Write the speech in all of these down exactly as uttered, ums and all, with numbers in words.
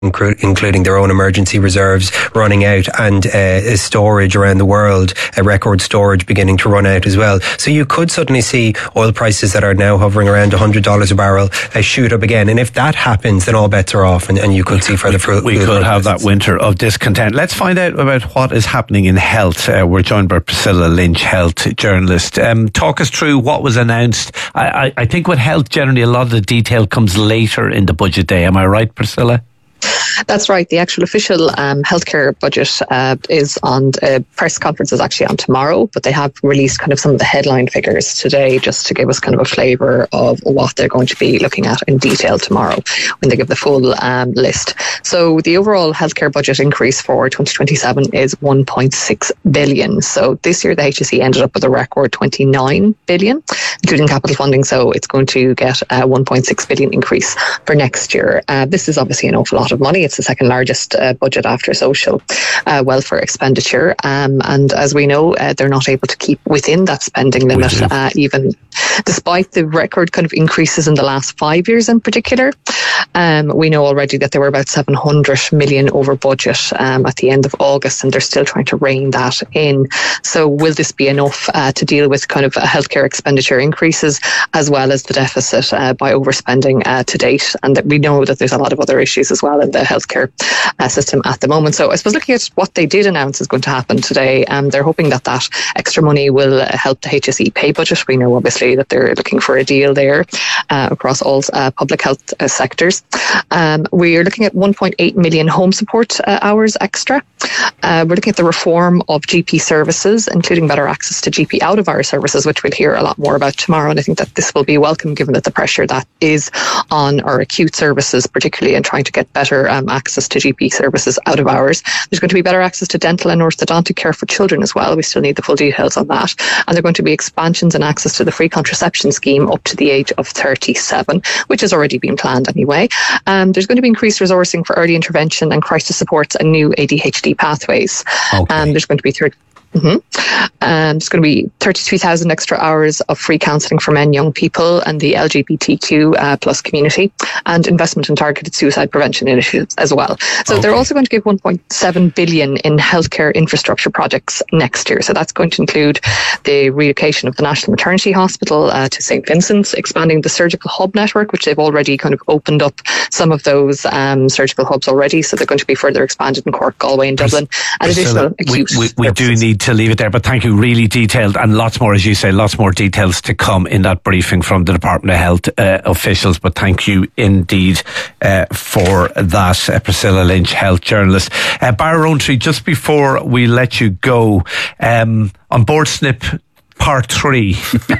including their own emergency reserves running out, and uh, storage around the world, uh, record storage beginning to run out as well. So you could suddenly see oil prices that are now hovering around one hundred dollars a barrel uh, shoot up again. And if that happens, then all bets are off, and, and you could see further fruit. We could have that winter of discontent. Let's find out about what is happening in health. Uh, we're joined by Priscilla Lynch, health journalist. Um, talk us through what was announced. I, I, I think with health, generally, a lot of the detail comes later in the budget day. Am I right, Priscilla? That's right. The actual official um, healthcare budget uh, is on, uh, press conference is actually on tomorrow, but they have released kind of some of the headline figures today just to give us kind of a flavour of what they're going to be looking at in detail tomorrow when they give the full um, list. So the overall healthcare budget increase for twenty twenty-seven is one point six billion. So this year the H S E ended up with a record twenty-nine billion, including capital funding. So it's going to get a one point six billion increase for next year. Uh, this is obviously an awful lot of money. It's the second largest uh, budget after social uh, welfare expenditure. Um, and as we know, uh, they're not able to keep within that spending limit, uh, even despite the record kind of increases in the last five years in particular. Um, we know already that they were about seven hundred million over budget um, at the end of August, and they're still trying to rein that in. So will this be enough uh, to deal with kind of healthcare expenditure increases as well as the deficit uh, by overspending uh, to date? And that we know that there's a lot of other issues as well in the healthcare uh, system at the moment. So I suppose looking at what they did announce is going to happen today, um, they're hoping that that extra money will uh, help the H S E pay budget. We know obviously that they're looking for a deal there uh, across all uh, public health uh, sectors. Um, we're looking at one point eight million home support uh, hours extra. Uh, we're looking at the reform of G P services, including better access to G P out-of-hours services, which we'll hear a lot more about tomorrow. And I think that this will be welcome given that the pressure that is on our acute services, particularly in trying to get better um, access to G P services out of hours. There's going to be better access to dental and orthodontic care for children as well. We still need the full details on that. And there are going to be expansions in access to the free contraception scheme up to the age of thirty-seven, which has already been planned anyway. Um, there's going to be increased resourcing for early intervention and crisis supports and new A D H D pathways. Okay. Um, there's going to be third. Mm-hmm. Um, there's going to be thirty-two thousand extra hours of free counselling for men, young people and the L G B T Q uh, plus community, and investment in targeted suicide prevention initiatives as well. So okay. They're also going to give one point seven billion in healthcare infrastructure projects next year. So that's going to include the relocation of the National Maternity Hospital uh, to Saint Vincent's, expanding the surgical hub network, which they've already kind of opened up some of those um, surgical hubs already. So they're going to be further expanded in Cork, Galway and Dublin. And additional acute we, we, we do need to leave it there, but thank you. Really detailed, and lots more, as you say, lots more details to come in that briefing from the Department of Health uh, officials. But thank you indeed uh, for that, uh, Priscilla Lynch, health journalist. Uh, Barra Rowntree, just before we let you go, um, on board Snip Part three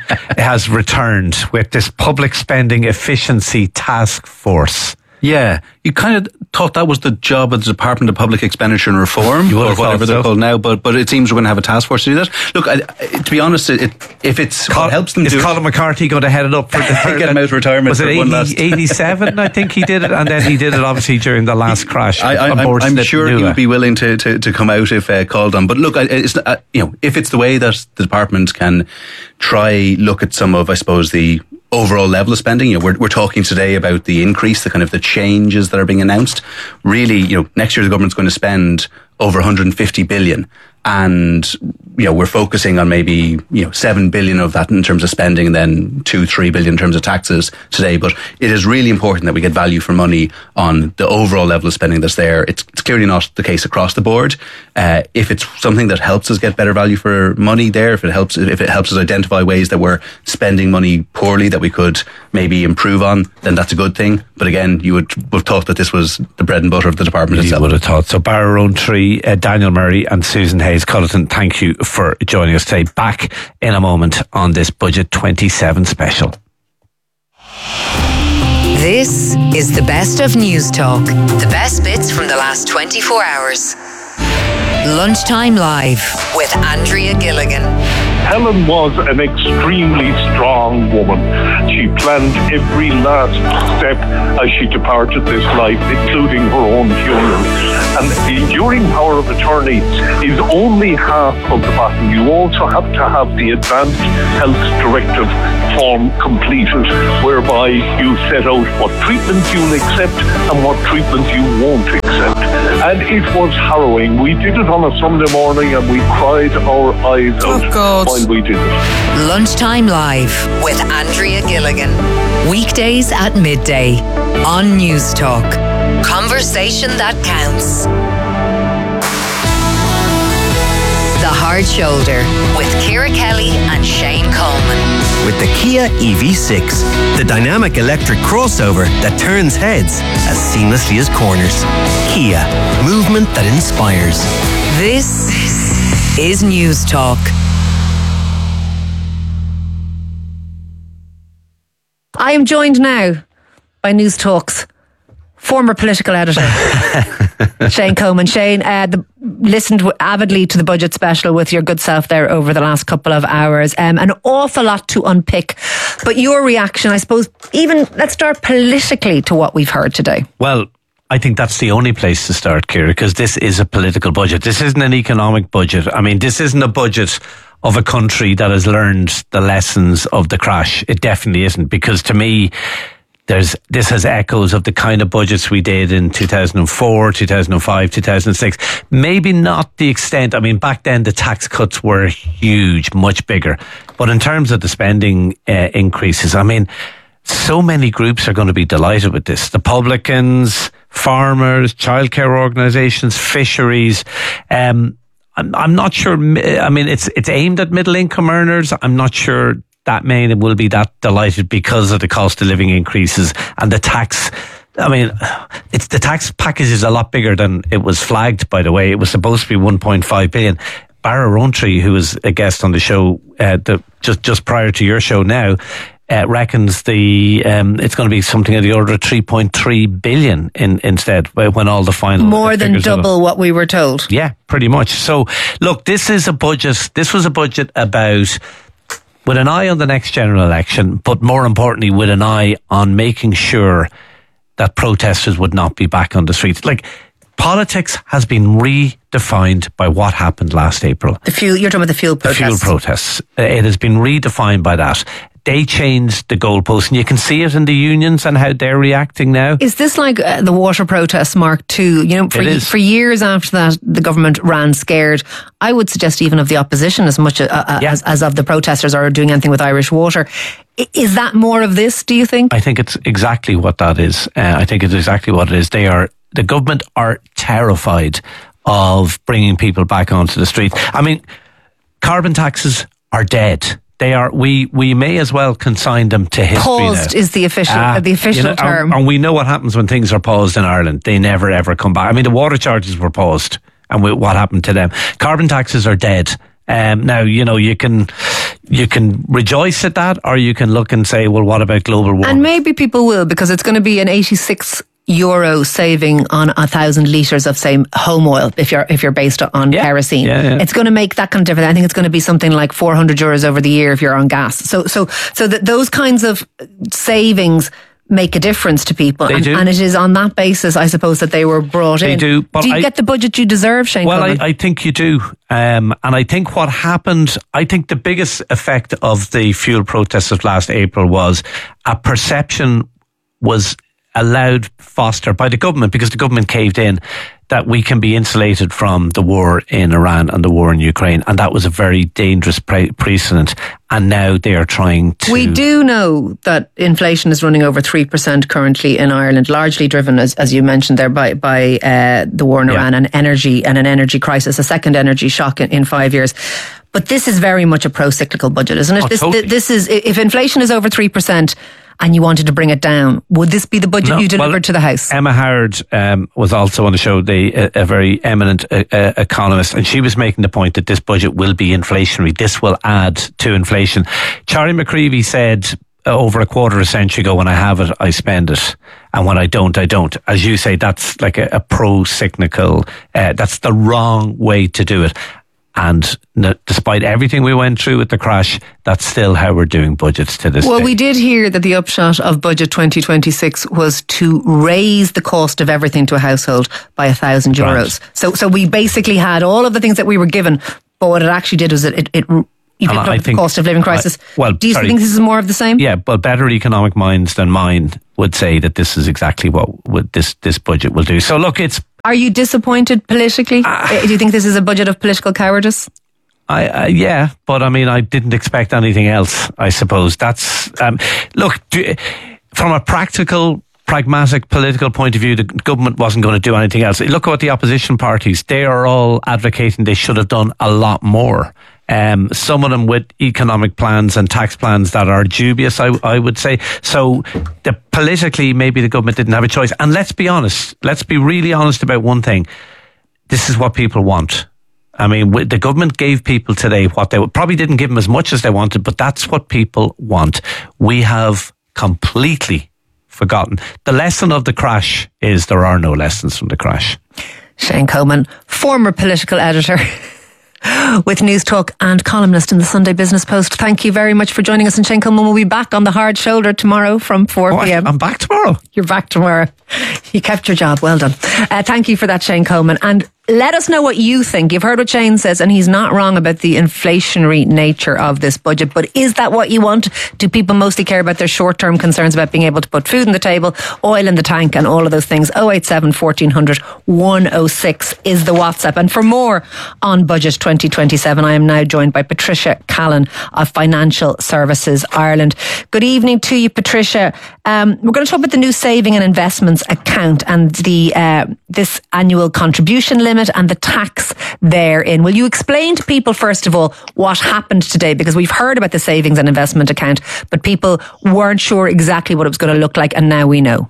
has returned with this public spending efficiency task force. Yeah, you kind of thought that was the job of the Department of Public Expenditure and Reform, or whatever they're so. called now, but but it seems we're going to have a task force to do that. Look, I, I, to be honest, it, if it's Col- what helps them is do... Is Colin McCarthy going to head it up for the third? Get him out of retirement. Was it eighty, one last... eighty-seven, I think he did it, and then he did it obviously during the last crash. I, I, on I'm, board I'm Snip sure Nua. he would be willing to, to, to come out if uh, called on. But look, it's, uh, you know, if it's the way that the department can try look at some of, I suppose, the overall level of spending. You know, we're we're talking today about the increase, the kind of the changes that are being announced. Really, you know, next year the government's going to spend over one hundred fifty billion, and you know, we're focusing on maybe, you know, seven billion of that in terms of spending, and then two, three billion in terms of taxes today. But it is really important that we get value for money on the overall level of spending that's there. It's, it's clearly not the case across the board. Uh, if it's something that helps us get better value for money there, if it helps, if it helps us identify ways that we're spending money poorly that we could maybe improve on, then that's a good thing. But again, you would have thought that this was the bread and butter of the department you itself. You would have thought. So Barra Rowntree, uh, Daniel Murray and Susan Hayes-Culleton, thank you for joining us today. Back in a moment on this Budget twenty-seven special. This is the best of News Talk. The best bits from the last twenty-four hours. Lunchtime Live with Andrea Gilligan. Helen was an extremely strong woman. She planned every last step as she departed this life, including her own funeral. And the enduring power of attorney is only half of the battle. You also have to have the advanced health directive form completed, whereby you set out what treatment you'll accept and what treatment you won't accept. And it was harrowing. We did it on a Sunday morning and we cried our eyes out oh while we did it. Lunchtime Live with Andrea Gilligan. Weekdays at midday on News Talk. Conversation that counts. The Hard Shoulder with Ciara Kelly and Shane Coleman. With the Kia E V six, the dynamic electric crossover that turns heads as seamlessly as corners. Kia, movement that inspires. This is News Talk. I am joined now by News Talk's former political editor, Shane Coleman. Shane, uh, the, listened avidly to the budget special with your good self there over the last couple of hours. Um, an awful lot to unpick. But your reaction, I suppose, even let's start politically to what we've heard today. Well, I think that's the only place to start, Ciara, because this is a political budget. This isn't an economic budget. I mean, this isn't a budget of a country that has learned the lessons of the crash. It definitely isn't, because to me, There's, this has echoes of the kind of budgets we did in two thousand four, two thousand five, two thousand six. Maybe not the extent. I mean, back then the tax cuts were huge, much bigger. But in terms of the spending uh, increases, I mean, so many groups are going to be delighted with this. The publicans, farmers, childcare organisations, fisheries. Um, I'm, I'm not sure. I mean, it's it's aimed at middle income earners. I'm not sure that many will be that delighted because of the cost of living increases and the tax. I mean, it's the tax package is a lot bigger than it was flagged, by the way. It was supposed to be one point five billion. Barra Rowntree, who was a guest on the show uh, the, just just prior to your show now, uh, reckons the um, it's going to be something of the order of three point three billion in, instead when all the final more than double what we were told. Yeah, pretty much. So look, this is a budget. This was a budget about, with an eye on the next general election, but more importantly, with an eye on making sure that protesters would not be back on the streets. Like, politics has been redefined by what happened last April. The fuel, you're talking about the fuel protests. The fuel protests. Uh, it has been redefined by that. They changed the goalposts, and you can see it in the unions and how they're reacting now. Is this like uh, the water protests Mark two? You know, for, y- for years after that, the government ran scared. I would suggest even of the opposition as much uh, uh, yeah. as, as of the protesters are doing anything with Irish Water. I, is that more of this, do you think? I think it's exactly what that is. Uh, I think it's exactly what it is. They are, the government are terrified of bringing people back onto the street. I mean, carbon taxes are dead. They are. We, we may as well consign them to history. Paused now. is the official uh, the official you know, term, and, and we know what happens when things are paused in Ireland. They never ever come back. I mean, the water charges were paused, and we, what happened to them? Carbon taxes are dead. Um, now you know you can you can rejoice at that, or you can look and say, well, what about global warming? And maybe people will, because it's going to be an eighty-six euro saving on a thousand litres of, say, home oil if you're if you're based on yeah. kerosene. Yeah, yeah. It's going to make that kind of difference. I think it's going to be something like four hundred euros over the year if you're on gas. So so so that those kinds of savings make a difference to people. They and, do. and it is on that basis, I suppose, that they were brought they in. They do. But do you I, get the budget you deserve, Shane Well, Coleman? I, I think you do. Um, and I think what happened, I think the biggest effect of the fuel protests of last April was a perception was allowed foster by the government, because the government caved in, that we can be insulated from the war in Iran and the war in Ukraine, and that was a very dangerous pre- precedent. And now they are trying to. We do know that inflation is running over three percent currently in Ireland, largely driven, as as you mentioned there, by by uh, the war in Iran yeah. and energy and an energy crisis, a second energy shock in, in five years. But this is very much a pro-cyclical budget, isn't it? Oh, this, totally. this is, if inflation is over three percent and you wanted to bring it down, would this be the budget no, you delivered well, to the House? Emma Howard um, was also on the show, the, a, a very eminent uh, uh, economist, and she was making the point that this budget will be inflationary. This will add to inflation. Charlie McCreevy said uh, over a quarter of a century ago, when I have it, I spend it. And when I don't, I don't. As you say, that's like a, a pro-cyclical, uh, that's the wrong way to do it. And n- despite everything we went through with the crash, that's still how we're doing budgets to this Well, day. we did hear that the upshot of Budget twenty twenty-six was to raise the cost of everything to a household by a thousand euros. So, so we basically had all of the things that we were given, but what it actually did was it, it, it you picked up the cost of living crisis. I, well, do you sorry. think this is more of the same? Yeah, but better economic minds than mine would say that this is exactly what would this this budget will do. So look, it's. Are you disappointed politically? Uh, do you think this is a budget of political cowardice? I uh, yeah, but I mean, I didn't expect anything else. I suppose that's um, look do, from a practical, pragmatic, political point of view. The government wasn't going to do anything else. Look at what the opposition parties; they are all advocating they should have done a lot more. Um, some of them with economic plans and tax plans that are dubious, I, I would say. So the, politically, maybe the government didn't have a choice. And let's be honest, let's be really honest about one thing. This is what people want. I mean, the government gave people today what they probably didn't give them as much as they wanted, but that's what people want. We have completely forgotten. The lesson of the crash is there are no lessons from the crash. Shane Coleman, former political editor with News Talk and columnist in the Sunday Business Post. Thank you very much for joining us. And Shane Coleman will be back on the hard shoulder tomorrow from four p.m. Oh, I'm back tomorrow. You're back tomorrow. You kept your job. Well done. Uh, thank you for that, Shane Coleman. And let us know what you think. You've heard what Shane says, and he's not wrong about the inflationary nature of this budget. But is that what you want? Do people mostly care about their short-term concerns about being able to put food on the table, oil in the tank, and all of those things? oh eight seven, fourteen hundred, one oh six is the WhatsApp. And for more on Budget twenty twenty-seven, I am now joined by Patricia Callan of Financial Services Ireland. Good evening to you, Patricia. Um, we're going to talk about the new saving and investments account and the uh, this annual contribution limit and the tax therein. Will you explain to people, first of all, what happened today? Because we've heard about the savings and investment account, but people weren't sure exactly what it was going to look like, and now we know.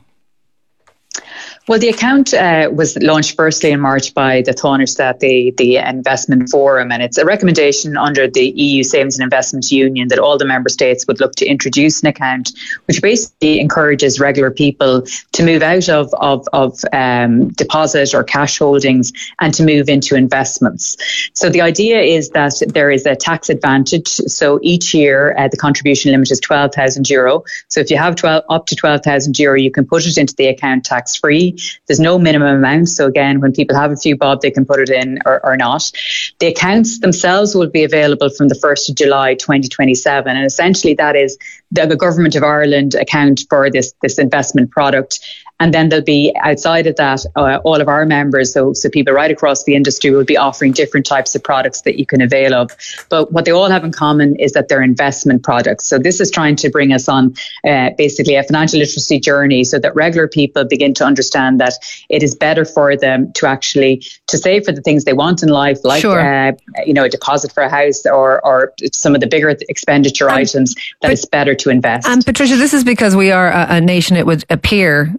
Well, the account uh, was launched firstly in March by the Tánaiste, the, the Investment Forum, and it's a recommendation under the E U Savings and Investment Union that all the member states would look to introduce an account which basically encourages regular people to move out of, of, of um, deposit or cash holdings and to move into investments. So the idea is that there is a tax advantage. So each year uh, the contribution limit is twelve thousand euro. So if you have twelve up to twelve thousand euro, you can put it into the account tax free. There's no minimum amount. So again, when people have a few bob, they can put it in or, or not. The accounts themselves will be available from the first of July twenty twenty-seven. And essentially that is the, the Government of Ireland account for this, this investment product. And then there'll be, outside of that, uh, all of our members, so, so people right across the industry will be offering different types of products that you can avail of. But what they all have in common is that they're investment products. So this is trying to bring us on uh, basically a financial literacy journey so that regular people begin to understand that it is better for them to actually to save for the things they want in life, like sure. uh, you know, a deposit for a house or, or some of the bigger expenditure um, items, that but, it's better to invest. And Patricia, this is because we are a, a nation, it would appear,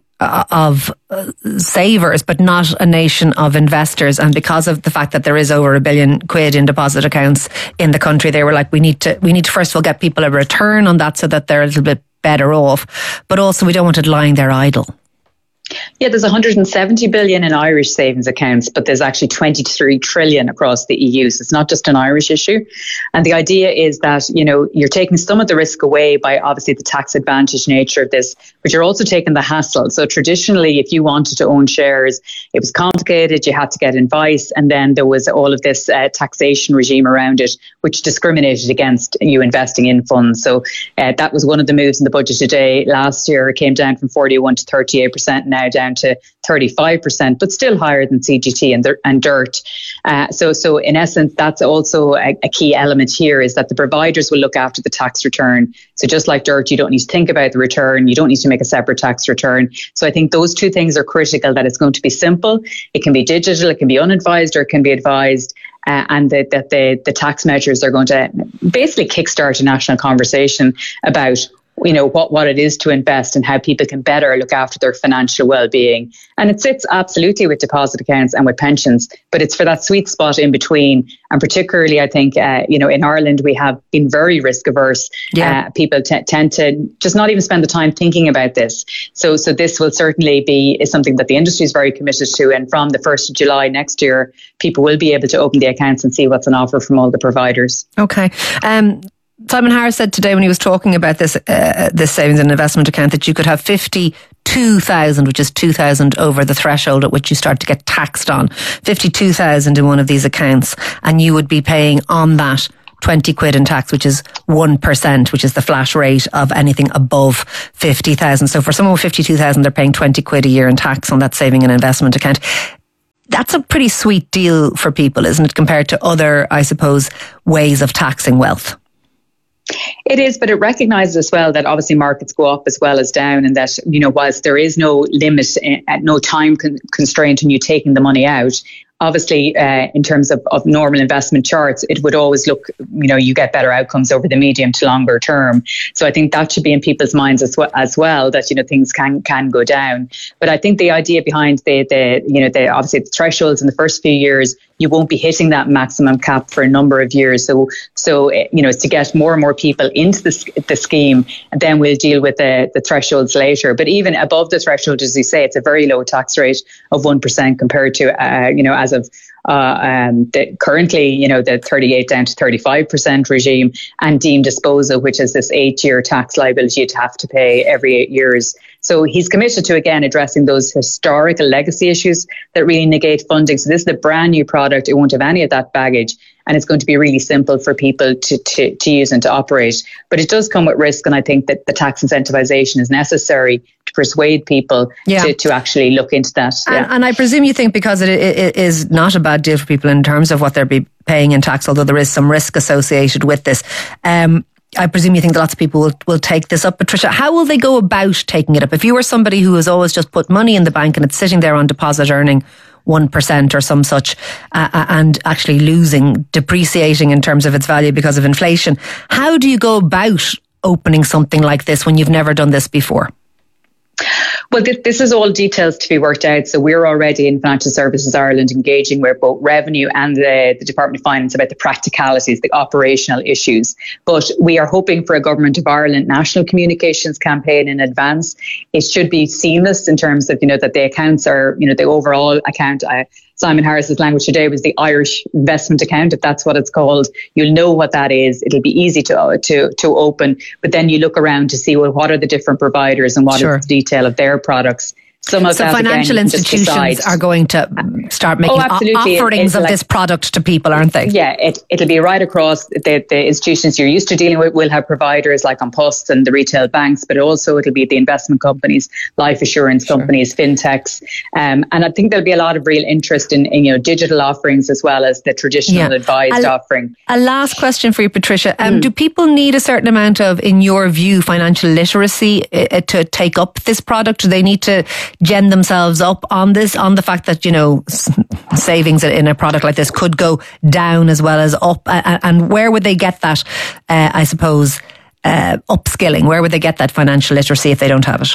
of uh, savers, but not a nation of investors. And because of the fact that there is over a billion quid in deposit accounts in the country, they were like, we need to, we need to first of all get people a return on that so that they're a little bit better off. But also we don't want it lying there idle. Yeah, there's one hundred seventy billion in Irish savings accounts, but there's actually twenty-three trillion across the E U. So it's not just an Irish issue. And the idea is that, you know, you're taking some of the risk away by obviously the tax advantage nature of this, but you're also taking the hassle. So traditionally, if you wanted to own shares, it was complicated. You had to get advice. And then there was all of this uh, taxation regime around it, which discriminated against you investing in funds. So uh, that was one of the moves in the budget today. Last year, it came down from forty-one to thirty-eight percent, now down to thirty-five percent, but still higher than C G T and, and DIRT. Uh, so, so in essence, that's also a, a key element here, is that the providers will look after the tax return. So just like DIRT, you don't need to think about the return. You don't need to make a separate tax return. So I think those two things are critical, that it's going to be simple. It can be digital, it can be unadvised, or it can be advised. Uh, and that, that the, the tax measures are going to basically kickstart a national conversation about you know, what, what it is to invest and how people can better look after their financial well-being. And it sits absolutely with deposit accounts and with pensions, but it's for that sweet spot in between. And particularly, I think, uh, you know, in Ireland, we have been very risk averse. Yeah. Uh, people t- tend to just not even spend the time thinking about this. So, so this will certainly be is something that the industry is very committed to. And from the first of July next year, people will be able to open the accounts and see what's on offer from all the providers. Okay. Um, Simon Harris said today when he was talking about this uh, this savings and investment account that you could have fifty-two thousand, which is two thousand over the threshold at which you start to get taxed on, fifty-two thousand in one of these accounts, and you would be paying on that twenty quid in tax, which is one percent, which is the flat rate of anything above fifty thousand. So for someone with fifty-two thousand, they're paying twenty quid a year in tax on that saving and investment account. That's a pretty sweet deal for people, isn't it, compared to other, I suppose, ways of taxing wealth? It is, but it recognises as well that obviously markets go up as well as down, and that, you know, whilst there is no limit, at no time con- constraint on you taking the money out, obviously, uh, in terms of, of normal investment charts, it would always look, you know, you get better outcomes over the medium to longer term. So I think that should be in people's minds as well, as well that, you know, things can can go down. But I think the idea behind the, the you know, the obviously the thresholds in the first few years, you won't be hitting that maximum cap for a number of years. So, so you know, it's to get more and more people into the, the scheme, and then we'll deal with the, the thresholds later. But even above the threshold, as you say, it's a very low tax rate of one percent compared to, uh, you know, as of uh, um, the, currently, you know, the thirty-eight down to thirty-five percent regime, and deemed disposal, which is this eight-year tax liability you'd have to pay every eight years. So he's committed to, again, addressing those historical legacy issues that really negate funding. So this is a brand new product. It won't have any of that baggage, and it's going to be really simple for people to, to, to use and to operate. But it does come with risk, and I think that the tax incentivization is necessary to persuade people yeah. to, to actually look into that. And, yeah. and I presume you think because it, it, it is not a bad deal for people in terms of what they'll be paying in tax, although there is some risk associated with this. Um, I presume you think that lots of people will, will take this up. Patricia, how will they go about taking it up? If you were somebody who has always just put money in the bank and it's sitting there on deposit earning one percent or some such, uh, and actually losing, depreciating in terms of its value because of inflation, how do you go about opening something like this when you've never done this before? Well, th- this is all details to be worked out. So we're already in Financial Services Ireland engaging with both Revenue and the, the Department of Finance about the practicalities, the operational issues. But we are hoping for a Government of Ireland national communications campaign in advance. It should be seamless in terms of, you know, that the accounts are, you know, the overall account. Uh, Simon Harris's language today was the Irish investment account, if that's what it's called. You'll know what that is. It'll be easy to uh, to to open. But then you look around to see, well, what are the different providers and what sure. is the detail of their products. Some of so that, financial again, institutions are going to start making oh, absolutely. offerings it, of like, this product to people, aren't they? Yeah, it, it'll be right across the, the institutions you're used to dealing with. Will have providers like An Post and the retail banks, but also it'll be the investment companies, life assurance sure. companies, fintechs. Um, and I think there'll be a lot of real interest in, in you know, digital offerings as well as the traditional yeah. advised a, offering. A last question for you, Patricia. Um, mm. Do people need a certain amount of, in your view, financial literacy uh, to take up this product? Do they need to gen themselves up on this, on the fact that, you know, savings in a product like this could go down as well as up? And where would they get that, uh, I suppose, uh, upskilling? Where would they get that financial literacy if they don't have it?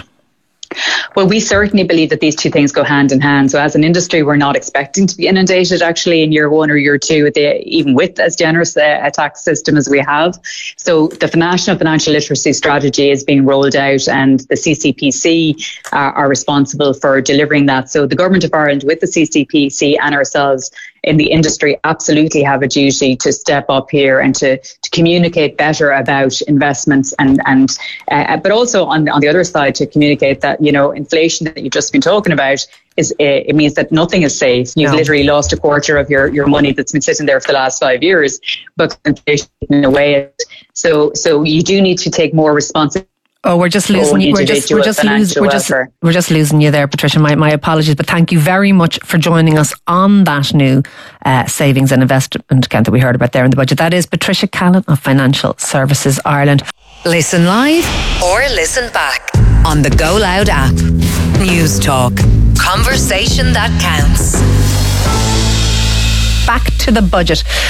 Well, we certainly believe that these two things go hand in hand. So as an industry, we're not expecting to be inundated actually in year one or year two, with the, even with as generous a, a tax system as we have. So the National Financial Literacy Strategy is being rolled out, and the C C P C are, are responsible for delivering that. So the Government of Ireland, with the C C P C and ourselves in the industry, absolutely have a duty to step up here and to, to communicate better about investments, and and uh, but also on on the other side to communicate that, you know, inflation that you've just been talking about is uh, it means that nothing is safe. You've no. literally lost a quarter of your, your money that's been sitting there for the last five years, but inflation in a way. So so you do need to take more responsibility. Oh, we're just losing you. We're just, we're just losing, we're just, we're just losing you there, Patricia. My, my apologies, but thank you very much for joining us on that new uh, savings and investment account that we heard about there in the budget. That is Patricia Callan of Financial Services Ireland. Listen live or listen back on the Go Loud app. News Talk. Conversation that counts. Back to the budget.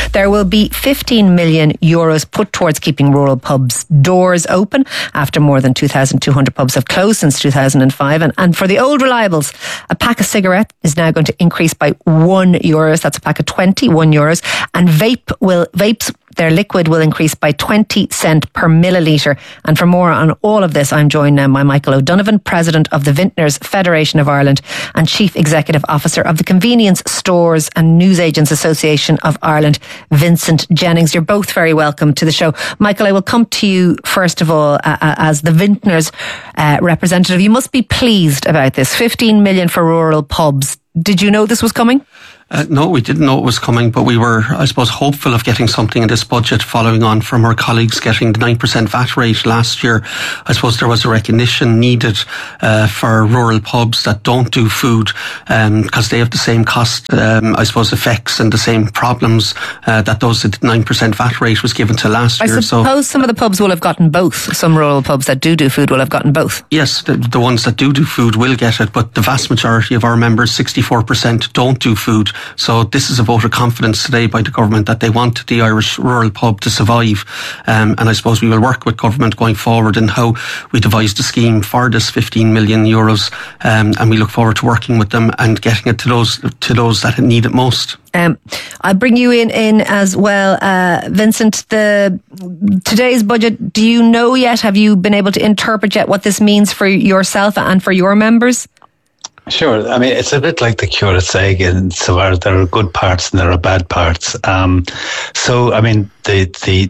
There will be fifteen million euros put towards keeping rural pubs doors open after more than two thousand two hundred pubs have closed since two thousand five. And, and for the old reliables, a pack of cigarettes is now going to increase by one euros. That's a pack of twenty-one euros. And vape will vapes their liquid will increase by twenty cent per millilitre. And for more on all of this, I'm joined now by Michael O'Donovan, President of the Vintners Federation of Ireland and Chief Executive Officer of the Convenience Stores and Newsagents Association of Ireland, Vincent Jennings. You're both very welcome to the show. Michael, I will come to you first of all uh, as the Vintners uh, representative. You must be pleased about this. fifteen million for rural pubs. Did you know this was coming? Uh, no, we didn't know it was coming, but we were, I suppose, hopeful of getting something in this budget following on from our colleagues getting the nine percent V A T rate last year. I suppose there was a recognition needed uh, for rural pubs that don't do food um, because they have the same cost, um, I suppose, effects and the same problems uh, that those nine percent V A T rate was given to last I year. I suppose so, some of the pubs will have gotten both. Some rural pubs that do do food will have gotten both. Yes, the, the ones that do do food will get it, but the vast majority of our members, sixty-four percent, don't do food. So this is a vote of confidence today by the government that they want the Irish rural pub to survive. Um, and I suppose we will work with government going forward in how we devise the scheme for this fifteen million euros. Um, and we look forward to working with them and getting it to those to those that need it most. Um, I'll bring you in, in as well. Uh, Vincent, the today's budget, do you know yet? Have you been able to interpret yet what this means for yourself and for your members? Sure. I mean, it's a bit like the curate's egg, and so there are good parts and there are bad parts. Um, so, I mean, the the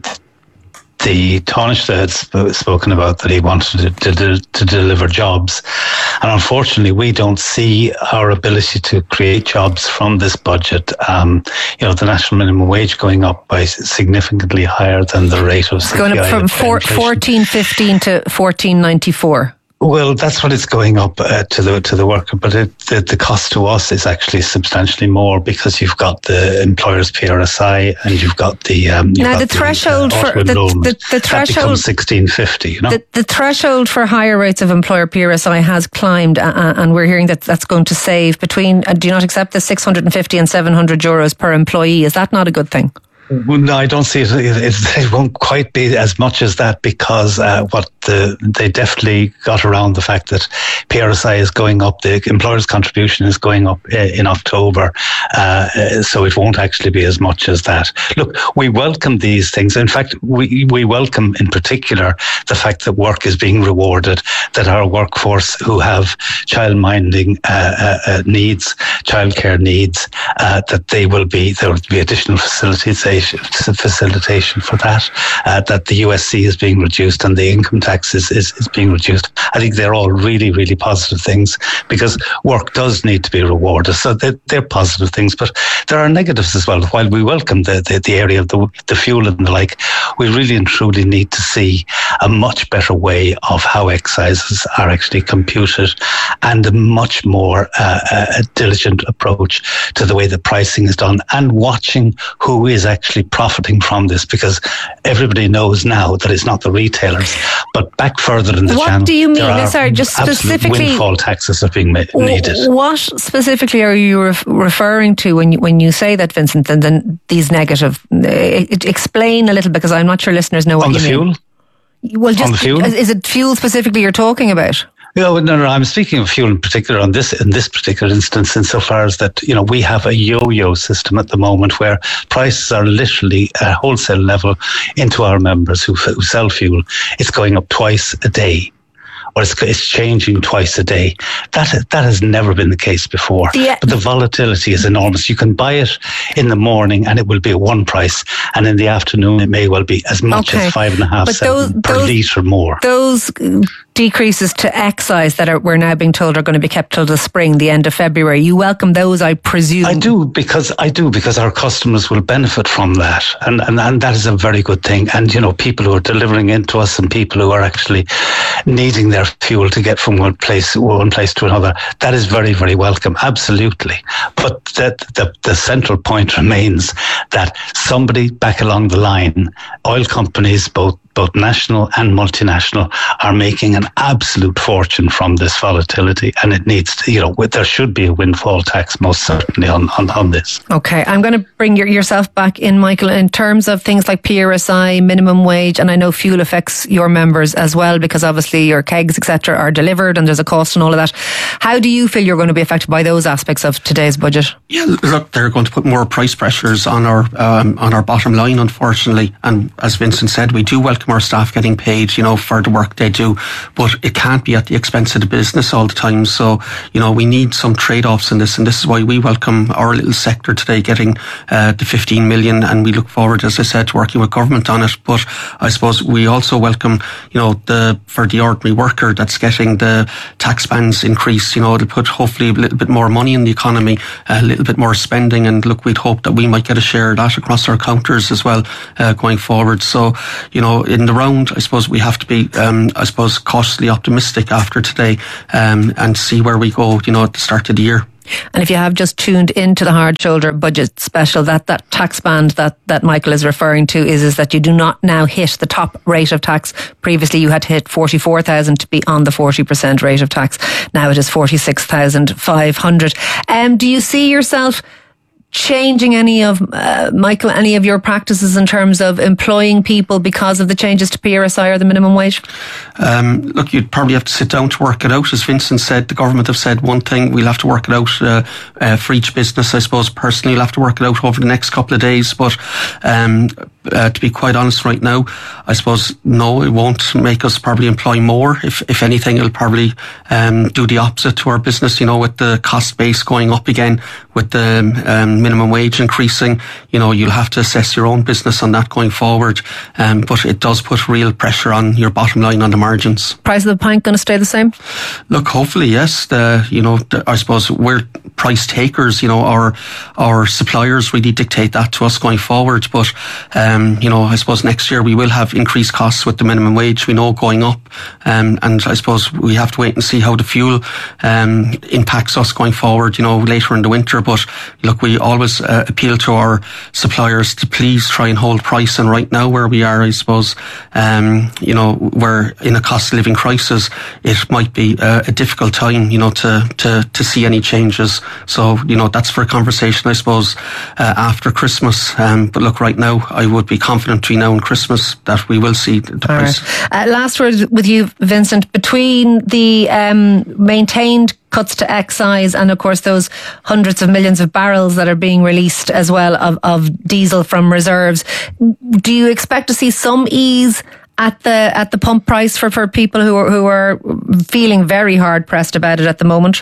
the Taoiseach had sp- spoken about that he wanted to, to, to deliver jobs, and unfortunately, we don't see our ability to create jobs from this budget. Um, you know, the national minimum wage going up by significantly higher than the rate of it's going up from four, fourteen fifteen to fourteen ninety-four. Well, that's what it's going up uh, to the to the worker, but it, the, the cost to us is actually substantially more because you've got the employer's P R S I and you've got the um, you've now got the threshold the, uh, for the, the, the threshold sixteen fifty. You know, the, the threshold for higher rates of employer P R S I has climbed, uh, and we're hearing that that's going to save between. Uh, do you not accept the six hundred and fifty and seven hundred euros per employee? Is that not a good thing? Well, no, I don't see it. It, it. it won't quite be as much as that because uh, what the, they definitely got around the fact that P R S I is going up. The employer's contribution is going up uh, in October, uh, so it won't actually be as much as that. Look, we welcome these things. In fact, we we welcome in particular the fact that work is being rewarded. That our workforce who have child-minding uh, uh, uh, needs, childcare needs, uh, that they will be there will be additional facilities. facilitation for that, uh, that the U S C is being reduced and the income tax is, is, is being reduced. I think they're all really, really positive things because work does need to be rewarded. So they're, they're positive things, but there are negatives as well. While we welcome the, the, the area of the, the fuel and the like, we really and truly need to see a much better way of how excises are actually computed and a much more uh, a diligent approach to the way the pricing is done and watching who is actually actually profiting from this because everybody knows now that it's not the retailers, but back further in the what channel. What do you mean? There are Sorry, just specifically, windfall taxes are being made, needed. What specifically are you ref- referring to when you when you say that, Vincent? And then these negative, uh, explain a little because I'm not sure listeners know what On you the mean. Fuel? Well, just On the fuel? Is it fuel specifically you're talking about? No, no, no. I'm speaking of fuel in particular on this in this particular instance, insofar as that you know we have a yo-yo system at the moment where prices are literally at wholesale level into our members who, who sell fuel. It's going up twice a day. Or it's, it's changing twice a day. That that has never been the case before. Yeah. But the volatility is enormous. You can buy it in the morning and it will be at one price, and in the afternoon it may well be as much okay. as five and a half cents per litre more. Those decreases to excise that are, we're now being told are going to be kept till the spring, the end of February. You welcome those, I presume. I do because I do because our customers will benefit from that, and and and that is a very good thing. And you know, people who are delivering into us and people who are actually needing their fuel to get from one place one place to another, that is very, very welcome, absolutely. But that the, the central point remains that somebody back along the line, oil companies, both both national and multinational, are making an absolute fortune from this volatility, and it needs to, you know, there should be a windfall tax most certainly on, on, on this. Okay, I'm going to bring your, yourself back in, Michael, in terms of things like P R S I, minimum wage, and I know fuel affects your members as well, because obviously your kegs, et cetera, are delivered and there's a cost and all of that. How do you feel you're going to be affected by those aspects of today's budget? Yeah, look, they're going to put more price pressures on our um, on our bottom line, unfortunately. And as Vincent said, we do welcome our staff getting paid, you know, for the work they do, but it can't be at the expense of the business all the time. So, you know, we need some trade-offs in this, and this is why we welcome our little sector today getting uh, the fifteen million, and we look forward, as I said, to working with government on it. But I suppose we also welcome, you know, the for the ordinary worker that's getting the tax bands increase. You know, it'll put hopefully a little bit more money in the economy, a little bit more spending, and look, we'd hope that we might get a share of that across our counters as well uh, going forward. So, you know, in the round, I suppose we have to be, um, I suppose, cautiously optimistic after today um, and see where we go, you know, at the start of the year. And if you have just tuned into the Hard Shoulder budget special, that, that tax band that, that Michael is referring to is, is that you do not now hit the top rate of tax. Previously you had to hit forty-four thousand to be on the forty percent rate of tax. Now it is forty-six thousand five hundred. Um, do you see yourself changing any of, uh, Michael, any of your practices in terms of employing people because of the changes to P R S I or the minimum wage? Um, look, you'd probably have to sit down to work it out. As Vincent said, the government have said one thing. We'll have to work it out uh, uh, for each business. I suppose personally, you'll have to work it out over the next couple of days. But um, uh, to be quite honest right now, I suppose, no, it won't make us probably employ more. If, if anything, it'll probably um, do the opposite to our business, you know, with the cost base going up again, with the um, minimum wage increasing. You know, you'll have to assess your own business on that going forward. Um, but it does put real pressure on your bottom line on the margins. Price of the pint going to stay the same? Look, hopefully, yes. The, you know, the, I suppose we're price takers, you know, our, our suppliers really dictate that to us going forward. But, um, you know, I suppose next year we will have increased costs with the minimum wage, we know, going up. Um, and I suppose we have to wait and see how the fuel, um, impacts us going forward, you know, later in the winter. But look, we always uh, appeal to our suppliers to please try and hold price. And right now where we are, I suppose, um, you know, we're in a cost of living crisis. It might be uh, a difficult time, you know, to, to, to see any changes. So, you know, that's for a conversation, I suppose, uh, after Christmas. Um, but look, right now, I would be confident between now and Christmas that we will see the All price. Right. Uh, last word with you, Vincent. Between the um, maintained cuts to excise and, of course, those hundreds of millions of barrels that are being released as well of, of diesel from reserves, do you expect to see some ease at the at the pump price for, for people who are, who are feeling very hard pressed about it at the moment?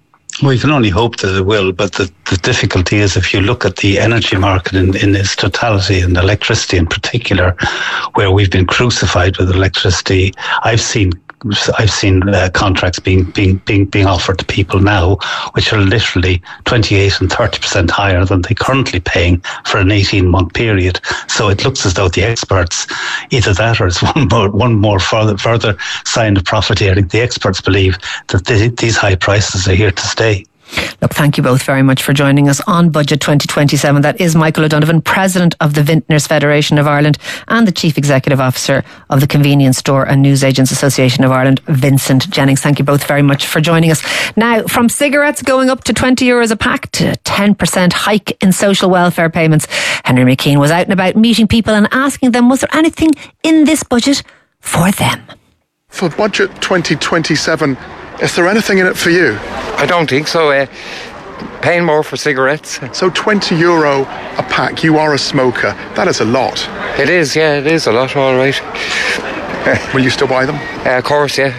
We can only hope that it will, but the, the difficulty is if you look at the energy market in, in its totality, and electricity in particular, where we've been crucified with electricity. I've seen I've seen uh, contracts being, being being being offered to people now, which are literally twenty-eight and thirty percent higher than they're currently paying for an eighteen month period. So it looks as though the experts, either that or it's one more one more further further sign of profiteering. The experts believe that the, these high prices are here to stay. Look, thank you both very much for joining us on Budget twenty twenty-seven. That is Michael O'Donovan, President of the Vintners Federation of Ireland and the Chief Executive Officer of the Convenience Store and Newsagents Association of Ireland, Vincent Jennings. Thank you both very much for joining us. Now, from cigarettes going up to twenty euros a pack to a ten percent hike in social welfare payments, Henry McKean was out and about meeting people and asking them, was there anything in this budget for them? For Budget twenty twenty-seven, is there anything in it for you? I don't think so. Uh, paying more for cigarettes. So twenty euro a pack. You are a smoker. That is a lot. It is, yeah, it is a lot, all right. Will you still buy them? Uh, of course, yeah.